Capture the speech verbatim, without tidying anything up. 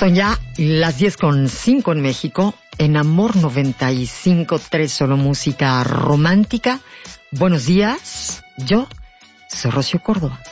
Son ya las diez con cinco en México, en Amor noventa y cinco punto tres, solo música romántica. Buenos días, yo soy Rocío Córdoba.